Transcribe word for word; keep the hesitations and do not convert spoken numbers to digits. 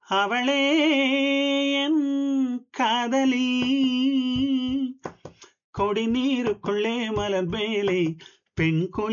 அவளே என் காதலி. கொடி நீருக்குள்ளே மலர் மேலே பெண்